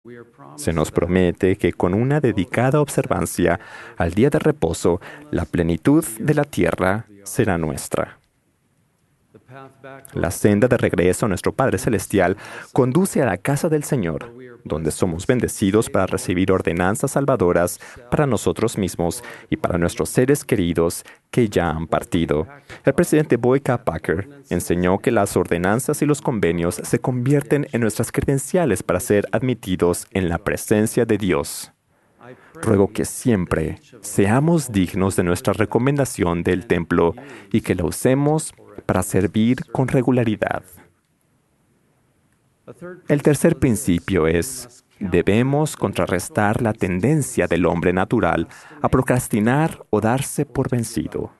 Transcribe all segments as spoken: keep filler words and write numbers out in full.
Se nos promete que con una dedicada observancia al día de reposo, la plenitud de la tierra será nuestra. La senda de regreso a nuestro Padre Celestial conduce a la casa del Señor, donde somos bendecidos para recibir ordenanzas salvadoras para nosotros mismos y para nuestros seres queridos que ya han partido. El presidente Boyka Packer enseñó que las ordenanzas y los convenios se convierten en nuestras credenciales para ser admitidos en la presencia de Dios. Ruego que siempre seamos dignos de nuestra recomendación del templo y que la usemos para servir con regularidad. El tercer principio es, debemos contrarrestar la tendencia del hombre natural a procrastinar o darse por vencido.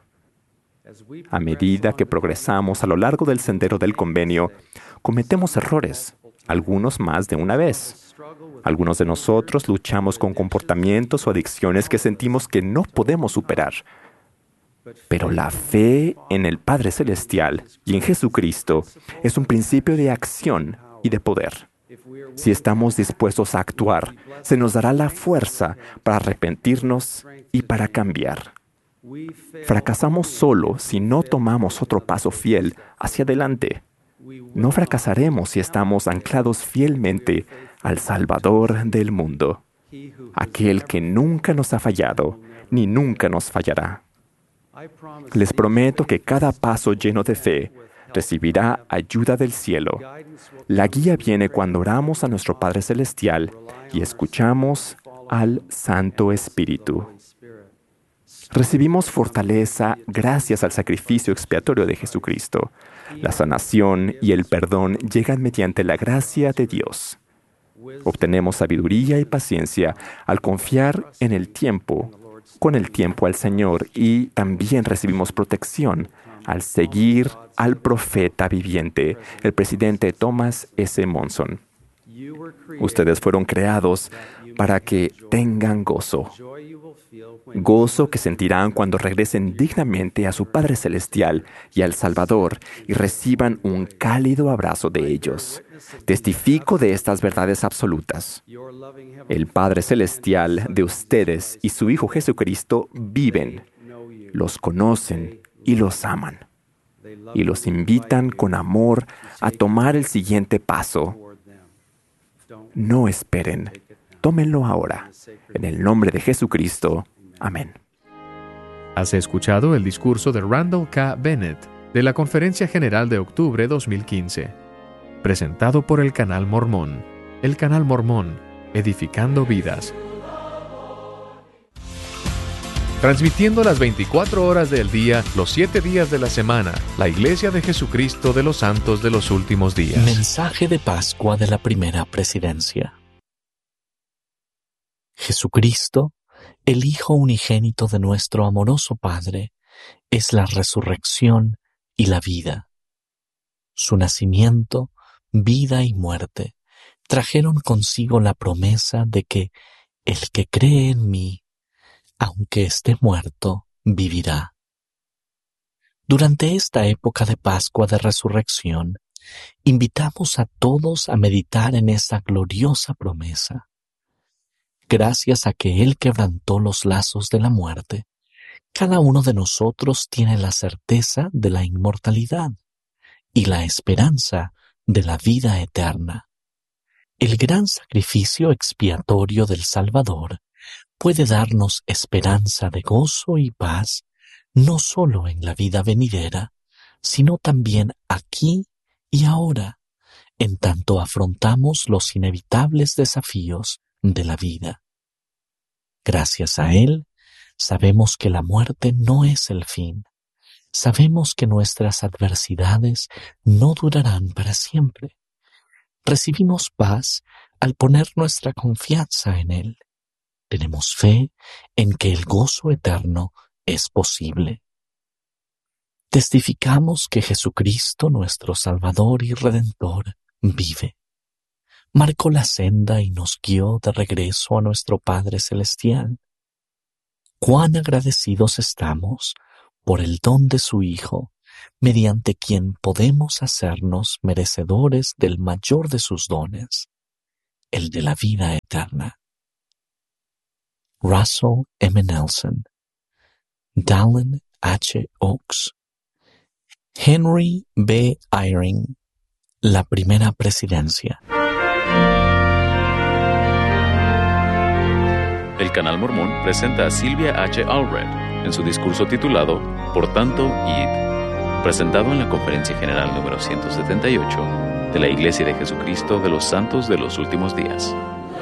A medida que progresamos a lo largo del sendero del convenio, cometemos errores, algunos más de una vez. Algunos de nosotros luchamos con comportamientos o adicciones que sentimos que no podemos superar. Pero la fe en el Padre Celestial y en Jesucristo es un principio de acción y de poder. Si estamos dispuestos a actuar, se nos dará la fuerza para arrepentirnos y para cambiar. Fracasamos solo si no tomamos otro paso fiel hacia adelante. No fracasaremos si estamos anclados fielmente al Salvador del mundo, aquel que nunca nos ha fallado ni nunca nos fallará. Les prometo que cada paso lleno de fe recibirá ayuda del cielo. La guía viene cuando oramos a nuestro Padre Celestial y escuchamos al Santo Espíritu. Recibimos fortaleza gracias al sacrificio expiatorio de Jesucristo. La sanación y el perdón llegan mediante la gracia de Dios. Obtenemos sabiduría y paciencia al confiar en el tiempo, con el tiempo al Señor, y también recibimos protección al seguir al profeta viviente, el presidente Thomas S. Monson. Ustedes fueron creados para que tengan gozo. Gozo que sentirán cuando regresen dignamente a su Padre Celestial y al Salvador y reciban un cálido abrazo de ellos. Testifico de estas verdades absolutas. El Padre Celestial de ustedes y su Hijo Jesucristo viven, los conocen y los aman. Y los invitan con amor a tomar el siguiente paso. No esperen, tómenlo ahora. En el nombre de Jesucristo. Amén. Has escuchado el discurso de Randall K. Bennett de la Conferencia General de Octubre dos mil quince, presentado por el Canal Mormón. El Canal Mormón, edificando vidas. Transmitiendo las veinticuatro horas del día, los siete días de la semana, la Iglesia de Jesucristo de los Santos de los Últimos Días. Mensaje de Pascua de la Primera Presidencia. Jesucristo, el Hijo unigénito de nuestro amoroso Padre, es la resurrección y la vida. Su nacimiento, vida y muerte trajeron consigo la promesa de que el que cree en mí, aunque esté muerto, vivirá. Durante esta época de Pascua de Resurrección, invitamos a todos a meditar en esa gloriosa promesa. Gracias a que Él quebrantó los lazos de la muerte, cada uno de nosotros tiene la certeza de la inmortalidad y la esperanza de la vida eterna. El gran sacrificio expiatorio del Salvador puede darnos esperanza de gozo y paz, no solo en la vida venidera, sino también aquí y ahora, en tanto afrontamos los inevitables desafíos de la vida. Gracias a Él, sabemos que la muerte no es el fin. Sabemos que nuestras adversidades no durarán para siempre. Recibimos paz al poner nuestra confianza en Él. Tenemos fe en que el gozo eterno es posible. Testificamos que Jesucristo, nuestro Salvador y Redentor, vive. Marcó la senda y nos guió de regreso a nuestro Padre Celestial. Cuán agradecidos estamos por el don de su Hijo, mediante quien podemos hacernos merecedores del mayor de sus dones, el de la vida eterna. Russell M. Nelson, Dallin H. Oaks, Henry B. Eyring, La Primera Presidencia. El Canal Mormón presenta a Sylvia H. Allred en su discurso titulado Por tanto, id, presentado en la Conferencia General número ciento setenta y ocho de la Iglesia de Jesucristo de los Santos de los Últimos Días.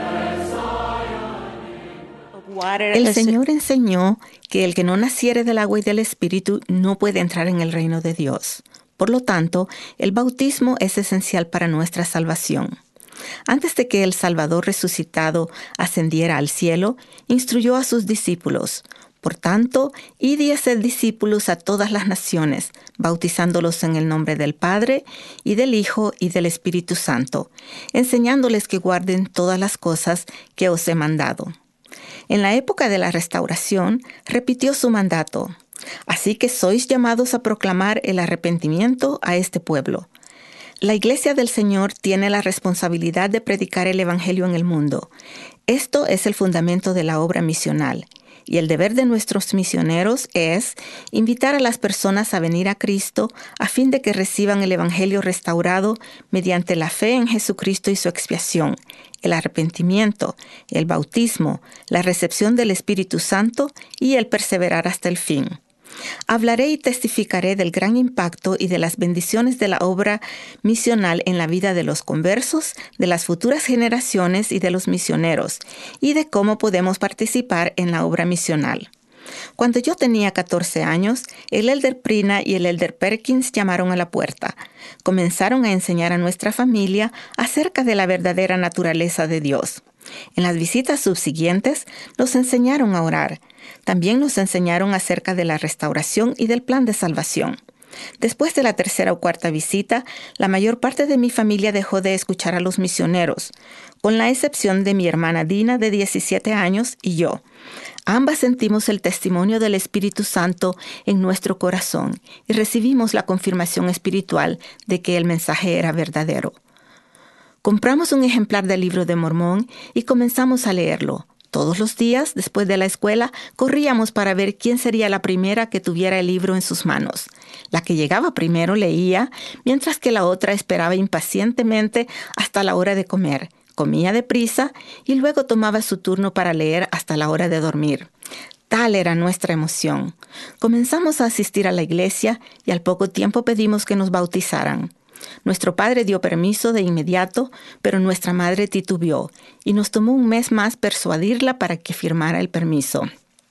El Señor enseñó que el que no naciere del agua y del Espíritu no puede entrar en el reino de Dios. Por lo tanto, el bautismo es esencial para nuestra salvación. Antes de que el Salvador resucitado ascendiera al cielo, instruyó a sus discípulos: por tanto, id y haced discípulos a todas las naciones, bautizándolos en el nombre del Padre, y del Hijo, y del Espíritu Santo, enseñándoles que guarden todas las cosas que os he mandado. En la época de la Restauración, repitió su mandato: así que sois llamados a proclamar el arrepentimiento a este pueblo. La Iglesia del Señor tiene la responsabilidad de predicar el Evangelio en el mundo. Esto es el fundamento de la obra misional. Y el deber de nuestros misioneros es invitar a las personas a venir a Cristo a fin de que reciban el Evangelio restaurado mediante la fe en Jesucristo y su expiación, el arrepentimiento, el bautismo, la recepción del Espíritu Santo y el perseverar hasta el fin. Hablaré y testificaré del gran impacto y de las bendiciones de la obra misional en la vida de los conversos, de las futuras generaciones y de los misioneros, y de cómo podemos participar en la obra misional. Cuando yo tenía catorce años, el elder Prina y el elder Perkins llamaron a la puerta. Comenzaron a enseñar a nuestra familia acerca de la verdadera naturaleza de Dios. En las visitas subsiguientes nos enseñaron a orar. También nos enseñaron acerca de la restauración y del plan de salvación. Después de la tercera o cuarta visita, la mayor parte de mi familia dejó de escuchar a los misioneros, con la excepción de mi hermana Dina, de diecisiete años, y yo. Ambas sentimos el testimonio del Espíritu Santo en nuestro corazón y recibimos la confirmación espiritual de que el mensaje era verdadero. Compramos un ejemplar del Libro de Mormón y comenzamos a leerlo. Todos los días, después de la escuela, corríamos para ver quién sería la primera que tuviera el libro en sus manos. La que llegaba primero leía, mientras que la otra esperaba impacientemente hasta la hora de comer. Comía deprisa y luego tomaba su turno para leer hasta la hora de dormir. Tal era nuestra emoción. Comenzamos a asistir a la iglesia y al poco tiempo pedimos que nos bautizaran. Nuestro padre dio permiso de inmediato, pero nuestra madre titubeó y nos tomó un mes más persuadirla para que firmara el permiso.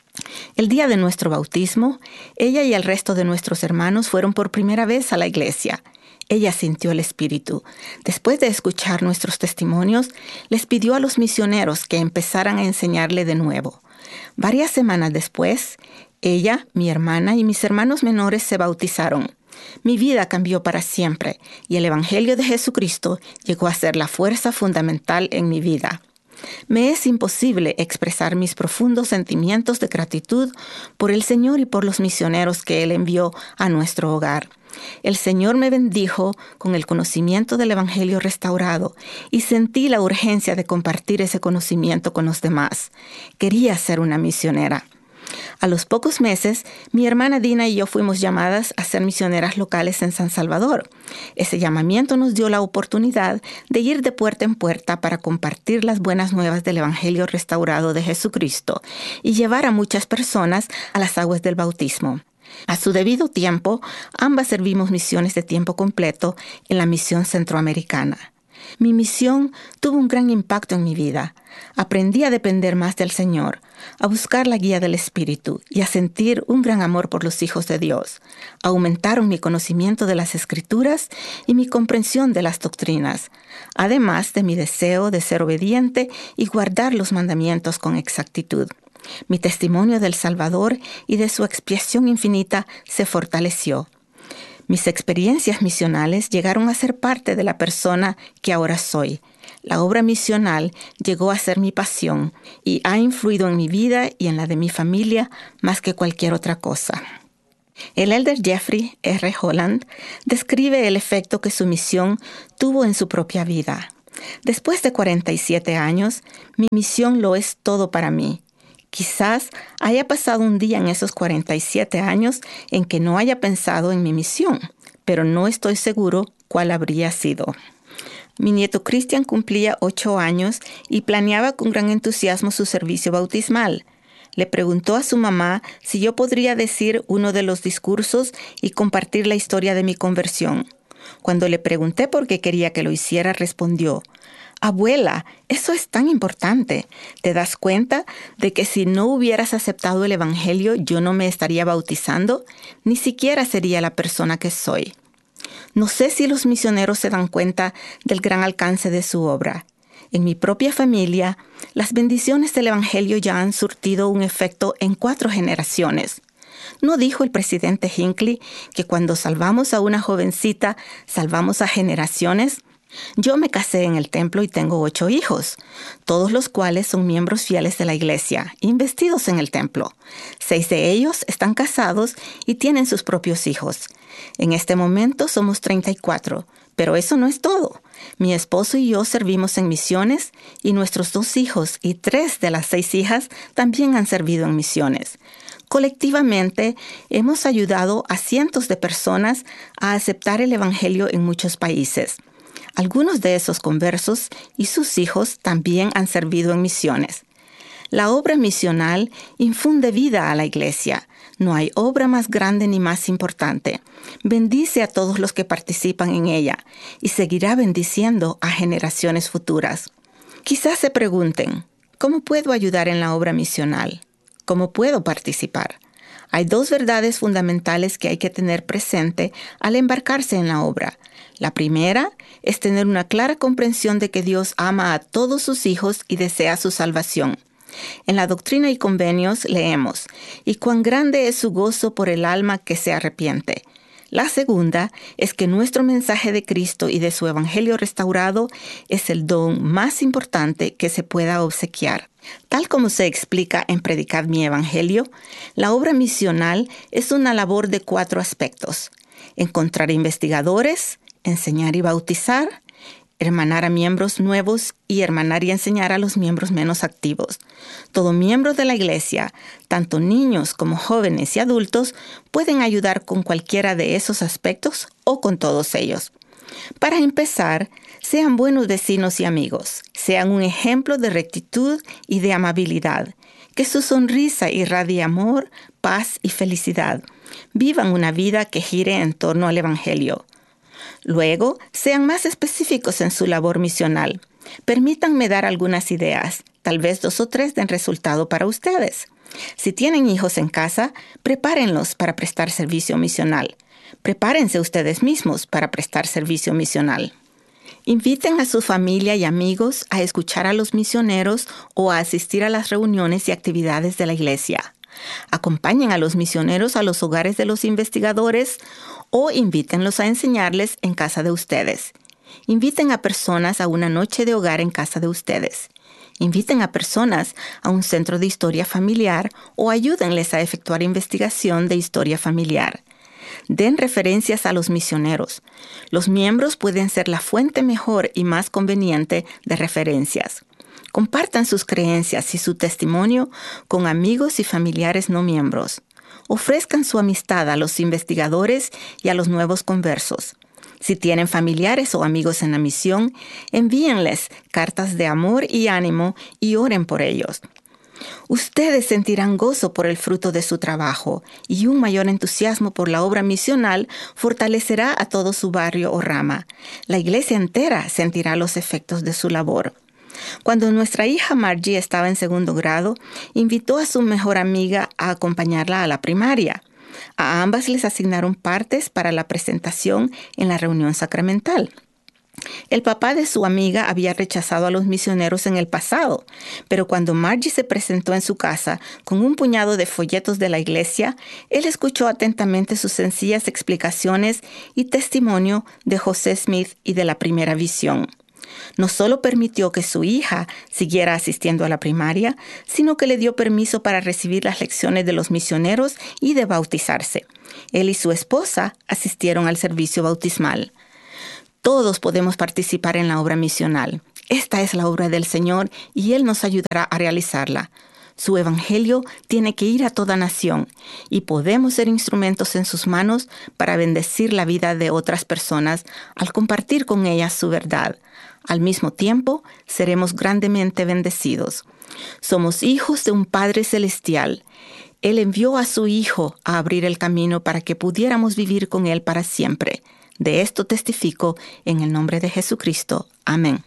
El día de nuestro bautismo, ella y el resto de nuestros hermanos fueron por primera vez a la iglesia. Ella sintió el Espíritu. Después de escuchar nuestros testimonios, les pidió a los misioneros que empezaran a enseñarle de nuevo. Varias semanas después, ella, mi hermana y mis hermanos menores se bautizaron. Mi vida cambió para siempre y el Evangelio de Jesucristo llegó a ser la fuerza fundamental en mi vida. Me es imposible expresar mis profundos sentimientos de gratitud por el Señor y por los misioneros que Él envió a nuestro hogar. El Señor me bendijo con el conocimiento del Evangelio restaurado y sentí la urgencia de compartir ese conocimiento con los demás. Quería ser una misionera. A los pocos meses, mi hermana Dina y yo fuimos llamadas a ser misioneras locales en San Salvador. Ese llamamiento nos dio la oportunidad de ir de puerta en puerta para compartir las buenas nuevas del Evangelio restaurado de Jesucristo y llevar a muchas personas a las aguas del bautismo. A su debido tiempo, ambas servimos misiones de tiempo completo en la misión centroamericana. Mi misión tuvo un gran impacto en mi vida. Aprendí a depender más del Señor, a buscar la guía del Espíritu y a sentir un gran amor por los hijos de Dios. Aumentaron mi conocimiento de las Escrituras y mi comprensión de las doctrinas, además de mi deseo de ser obediente y guardar los mandamientos con exactitud. Mi testimonio del Salvador y de su expiación infinita se fortaleció. Mis experiencias misionales llegaron a ser parte de la persona que ahora soy. La obra misional llegó a ser mi pasión y ha influido en mi vida y en la de mi familia más que cualquier otra cosa. El elder Jeffrey R. Holland describe el efecto que su misión tuvo en su propia vida. Después de cuarenta y siete años, mi misión lo es todo para mí. Quizás haya pasado un día en esos cuarenta y siete años en que no haya pensado en mi misión, pero no estoy seguro cuál habría sido. Mi nieto Christian cumplía ocho años y planeaba con gran entusiasmo su servicio bautismal. Le preguntó a su mamá si yo podría decir uno de los discursos y compartir la historia de mi conversión. Cuando le pregunté por qué quería que lo hiciera, respondió: «Abuela, eso es tan importante. ¿Te das cuenta de que si no hubieras aceptado el Evangelio, yo no me estaría bautizando? Ni siquiera sería la persona que soy». No sé si los misioneros se dan cuenta del gran alcance de su obra. En mi propia familia, las bendiciones del Evangelio ya han surtido un efecto en cuatro generaciones. ¿No dijo el presidente Hinckley que cuando salvamos a una jovencita, salvamos a generaciones? Yo me casé en el templo y tengo ocho hijos, todos los cuales son miembros fieles de la iglesia, investidos en el templo. Seis de ellos están casados y tienen sus propios hijos. En este momento somos treinta y cuatro, pero eso no es todo. Mi esposo y yo servimos en misiones y nuestros dos hijos y tres de las seis hijas también han servido en misiones. Colectivamente, hemos ayudado a cientos de personas a aceptar el Evangelio en muchos países. Algunos de esos conversos y sus hijos también han servido en misiones. La obra misional infunde vida a la iglesia. No hay obra más grande ni más importante. Bendice a todos los que participan en ella y seguirá bendiciendo a generaciones futuras. Quizás se pregunten, ¿cómo puedo ayudar en la obra misional? ¿Cómo puedo participar? Hay dos verdades fundamentales que hay que tener presente al embarcarse en la obra. La primera es tener una clara comprensión de que Dios ama a todos sus hijos y desea su salvación. En la Doctrina y Convenios leemos: «Y cuán grande es su gozo por el alma que se arrepiente». La segunda es que nuestro mensaje de Cristo y de su Evangelio restaurado es el don más importante que se pueda obsequiar. Tal como se explica en Predicad mi Evangelio, la obra misional es una labor de cuatro aspectos: encontrar investigadores, enseñar y bautizar, hermanar a miembros nuevos y hermanar y enseñar a los miembros menos activos. Todo miembro de la iglesia, tanto niños como jóvenes y adultos, pueden ayudar con cualquiera de esos aspectos o con todos ellos. Para empezar, sean buenos vecinos y amigos, sean un ejemplo de rectitud y de amabilidad, que su sonrisa irradie amor, paz y felicidad. Vivan una vida que gire en torno al Evangelio. Luego, sean más específicos en su labor misional. Permítanme dar algunas ideas. Tal vez dos o tres den resultado para ustedes. Si tienen hijos en casa, prepárenlos para prestar servicio misional. Prepárense ustedes mismos para prestar servicio misional. Inviten a su familia y amigos a escuchar a los misioneros o a asistir a las reuniones y actividades de la iglesia. Acompañen a los misioneros a los hogares de los investigadores o invítenlos a enseñarles en casa de ustedes. Inviten a personas a una noche de hogar en casa de ustedes. Inviten a personas a un centro de historia familiar o ayúdenles a efectuar investigación de historia familiar. Den referencias a los misioneros. Los miembros pueden ser la fuente mejor y más conveniente de referencias. Compartan sus creencias y su testimonio con amigos y familiares no miembros. Ofrezcan su amistad a los investigadores y a los nuevos conversos. Si tienen familiares o amigos en la misión, envíenles cartas de amor y ánimo y oren por ellos. Ustedes sentirán gozo por el fruto de su trabajo y un mayor entusiasmo por la obra misional fortalecerá a todo su barrio o rama. La iglesia entera sentirá los efectos de su labor. Cuando nuestra hija Margie estaba en segundo grado, invitó a su mejor amiga a acompañarla a la primaria. A ambas les asignaron partes para la presentación en la reunión sacramental. El papá de su amiga había rechazado a los misioneros en el pasado, pero cuando Margie se presentó en su casa con un puñado de folletos de la iglesia, él escuchó atentamente sus sencillas explicaciones y testimonio de José Smith y de la primera visión. No solo permitió que su hija siguiera asistiendo a la primaria, sino que le dio permiso para recibir las lecciones de los misioneros y de bautizarse. Él y su esposa asistieron al servicio bautismal. Todos podemos participar en la obra misional. Esta es la obra del Señor y Él nos ayudará a realizarla. Su evangelio tiene que ir a toda nación y podemos ser instrumentos en sus manos para bendecir la vida de otras personas al compartir con ellas su verdad. Al mismo tiempo, seremos grandemente bendecidos. Somos hijos de un Padre Celestial. Él envió a su Hijo a abrir el camino para que pudiéramos vivir con Él para siempre. De esto testifico en el nombre de Jesucristo. Amén.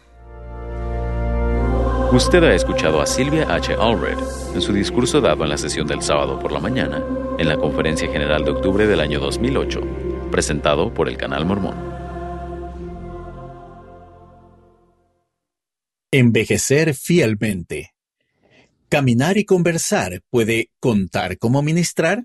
Usted ha escuchado a Sylvia H. Allred en su discurso dado en la sesión del sábado por la mañana en la Conferencia General de octubre del año dos mil ocho, presentado por el Canal Mormón. Envejecer fielmente. ¿Caminar y conversar puede contar como ministrar?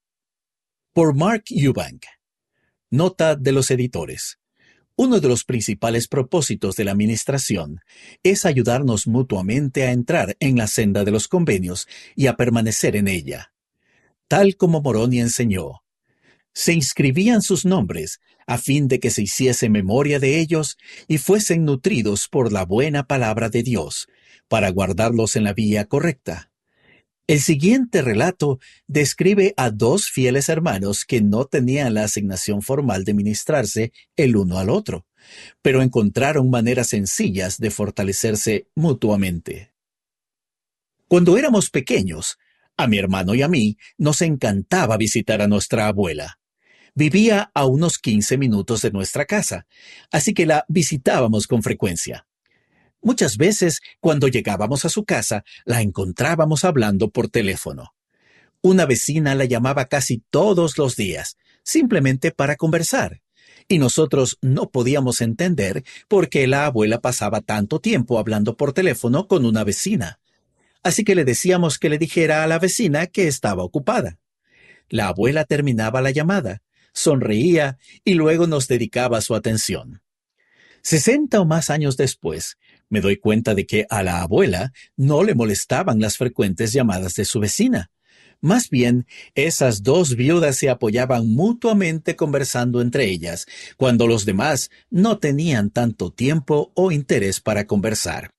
Por Mark Eubank. Nota de los editores. Uno de los principales propósitos de la administración es ayudarnos mutuamente a entrar en la senda de los convenios y a permanecer en ella. Tal como Moroni enseñó, se inscribían sus nombres a fin de que se hiciese memoria de ellos y fuesen nutridos por la buena palabra de Dios, para guardarlos en la vía correcta. El siguiente relato describe a dos fieles hermanos que no tenían la asignación formal de ministrarse el uno al otro, pero encontraron maneras sencillas de fortalecerse mutuamente. Cuando éramos pequeños, a mi hermano y a mí nos encantaba visitar a nuestra abuela. Vivía a unos quince minutos de nuestra casa, así que la visitábamos con frecuencia. Muchas veces, cuando llegábamos a su casa, la encontrábamos hablando por teléfono. Una vecina la llamaba casi todos los días, simplemente para conversar, y nosotros no podíamos entender por qué la abuela pasaba tanto tiempo hablando por teléfono con una vecina. Así que le decíamos que le dijera a la vecina que estaba ocupada. La abuela terminaba la llamada, sonreía y luego nos dedicaba su atención. Sesenta o más años después, me doy cuenta de que a la abuela no le molestaban las frecuentes llamadas de su vecina. Más bien, esas dos viudas se apoyaban mutuamente conversando entre ellas, cuando los demás no tenían tanto tiempo o interés para conversar.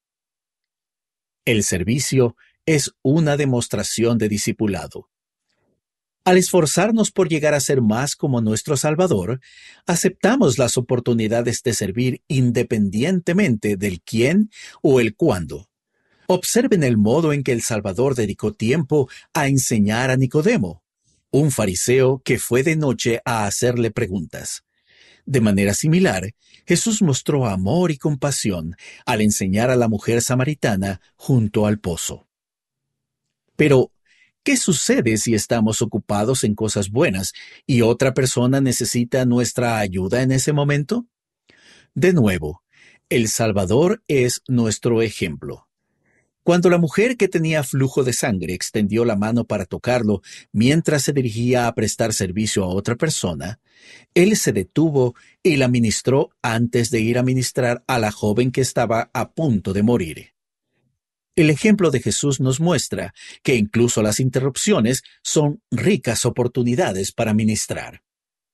El servicio es una demostración de discipulado. Al esforzarnos por llegar a ser más como nuestro Salvador, aceptamos las oportunidades de servir independientemente del quién o el cuándo. Observen el modo en que el Salvador dedicó tiempo a enseñar a Nicodemo, un fariseo que fue de noche a hacerle preguntas. De manera similar, Jesús mostró amor y compasión al enseñar a la mujer samaritana junto al pozo. Pero, ¿qué sucede si estamos ocupados en cosas buenas y otra persona necesita nuestra ayuda en ese momento? De nuevo, el Salvador es nuestro ejemplo. Cuando la mujer que tenía flujo de sangre extendió la mano para tocarlo mientras se dirigía a prestar servicio a otra persona, él se detuvo y la ministró antes de ir a ministrar a la joven que estaba a punto de morir. El ejemplo de Jesús nos muestra que incluso las interrupciones son ricas oportunidades para ministrar.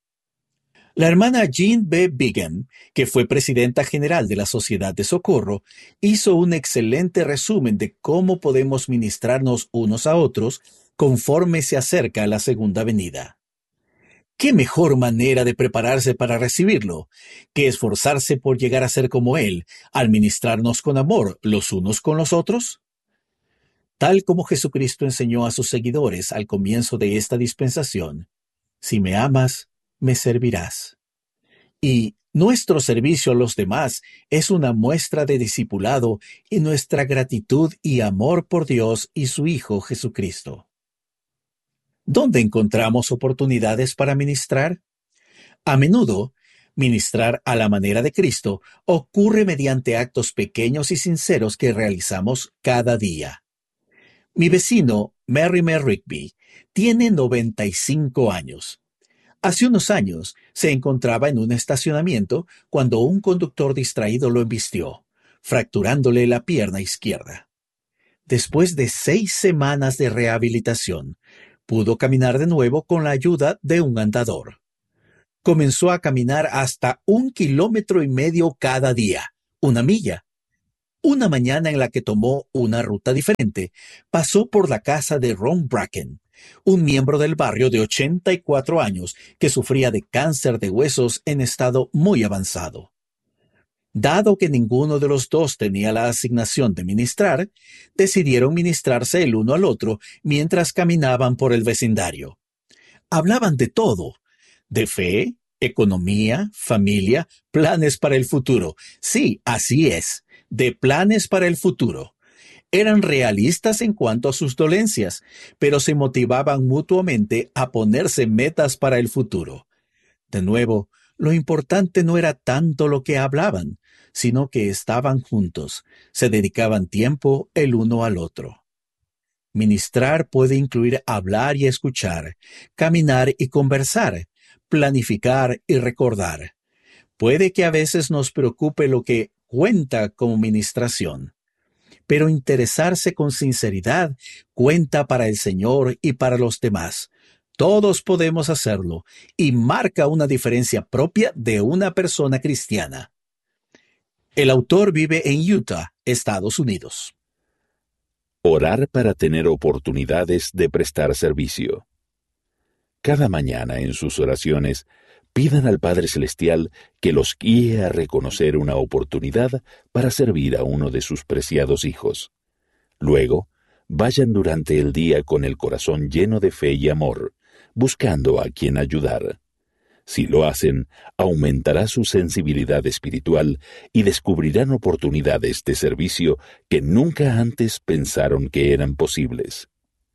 La hermana Jean B. Bigham, que fue presidenta general de la Sociedad de Socorro, hizo un excelente resumen de cómo podemos ministrarnos unos a otros conforme se acerca la segunda venida. ¿Qué mejor manera de prepararse para recibirlo que esforzarse por llegar a ser como Él al ministrarnos con amor los unos con los otros? Tal como Jesucristo enseñó a sus seguidores al comienzo de esta dispensación, si me amas, me servirás. Y nuestro servicio a los demás es una muestra de discipulado y nuestra gratitud y amor por Dios y su Hijo Jesucristo. ¿Dónde encontramos oportunidades para ministrar? A menudo, ministrar a la manera de Cristo ocurre mediante actos pequeños y sinceros que realizamos cada día. Mi vecino, Merrimer Rigby, tiene noventa y cinco años. Hace unos años se encontraba en un estacionamiento cuando un conductor distraído lo embistió, fracturándole la pierna izquierda. Después de seis semanas de rehabilitación, pudo caminar de nuevo con la ayuda de un andador. comenzó a caminar hasta un kilómetro y medio cada día, una milla. Una mañana en la que tomó una ruta diferente, pasó por la casa de Ron Bracken, un miembro del barrio de ochenta y cuatro años que sufría de cáncer de huesos en estado muy avanzado. Dado que ninguno de los dos tenía la asignación de ministrar, decidieron ministrarse el uno al otro mientras caminaban por el vecindario. Hablaban de todo, de fe, economía, familia, planes para el futuro. Sí, así es, de planes para el futuro. Eran realistas en cuanto a sus dolencias, pero se motivaban mutuamente a ponerse metas para el futuro. De nuevo, lo importante no era tanto lo que hablaban, sino que estaban juntos, se dedicaban tiempo el uno al otro. Ministrar puede incluir hablar y escuchar, caminar y conversar, planificar y recordar. Puede que a veces nos preocupe lo que cuenta como ministración, pero interesarse con sinceridad cuenta para el Señor y para los demás. Todos podemos hacerlo y marca una diferencia propia de una persona cristiana. El autor vive en Utah, Estados Unidos. Orar para tener oportunidades de prestar servicio. Cada mañana en sus oraciones, pidan al Padre Celestial que los guíe a reconocer una oportunidad para servir a uno de sus preciados hijos. Luego, vayan durante el día con el corazón lleno de fe y amor, buscando a quien ayudar. Si lo hacen, aumentará su sensibilidad espiritual y descubrirán oportunidades de servicio que nunca antes pensaron que eran posibles.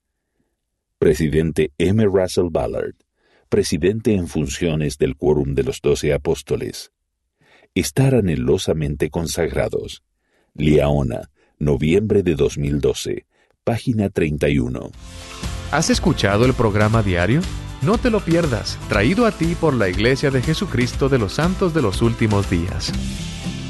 Presidente M. Russell Ballard, presidente en funciones del Quórum de los Doce Apóstoles. Estar anhelosamente consagrados. Liaona, noviembre de dos mil doce, página treinta y uno. ¿Has escuchado el programa diario? No te lo pierdas, traído a ti por la Iglesia de Jesucristo de los Santos de los Últimos Días.